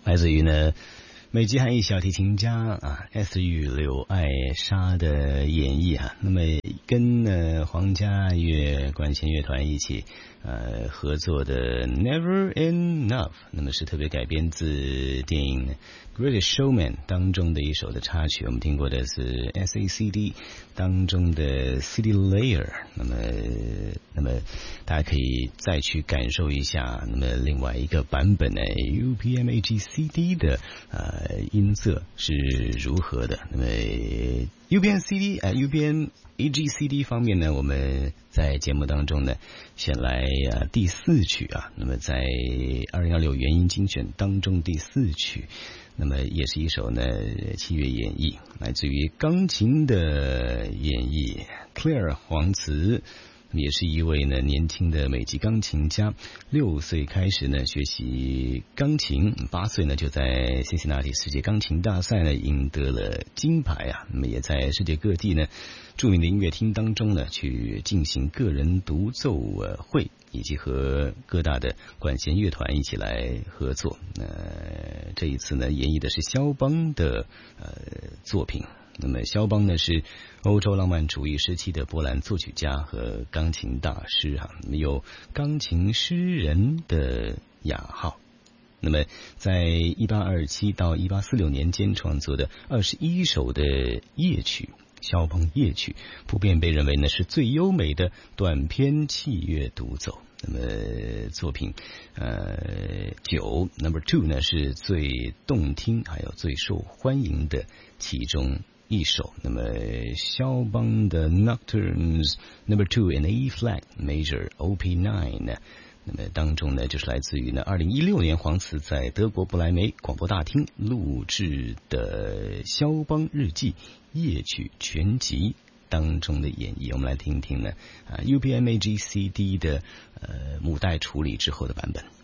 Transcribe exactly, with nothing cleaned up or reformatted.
来自于呢美籍韩裔小提琴家啊 S 玉柳爱莎的演绎啊，那么跟呢皇家乐管弦乐团一起呃合作的 Never Enough， 那么是特别改编自电影Greatest Showman 当中的一首的插曲，我们听过的是 S A C D 当中的 City Layer， 那么那么大家可以再去感受一下，那么另外一个版本呢 U P M A G C D 的呃音色是如何的。那么 U P M C D 呃 U P M A G C D 方面呢，我们在节目当中呢选来啊第四曲啊，那么在二零二六原音精选当中第四曲，那么也是一首呢器乐演绎，来自于钢琴的演绎 Claire 黄慈，也是一位呢年轻的美籍钢琴家，六岁开始呢学习钢琴，八岁呢就在辛辛那提世界钢琴大赛呢赢得了金牌啊，那么也在世界各地呢著名的音乐厅当中呢去进行个人独奏会，以及和各大的管弦乐团一起来合作。呃，这一次呢演绎的是肖邦的呃作品。那么肖邦呢是欧洲浪漫主义时期的波兰作曲家和钢琴大师哈，那么有钢琴诗人的雅号。那么在一八二七到一八四六年间创作的二十一首的夜曲，肖邦夜曲普遍被认为呢是最优美的短篇器乐独奏。那么作品呃九 number two 呢是最动听还有最受欢迎的其中一首。那么肖邦的 Nocturnes number two in A flat major O P nine 呢，那么当中呢就是来自于呢二零一六年黄慈在德国不来梅广播大厅录制的肖邦日记夜曲全集当中的演绎。我们来听一听呢啊 U P M A G C D 的呃母带处理之后的版本。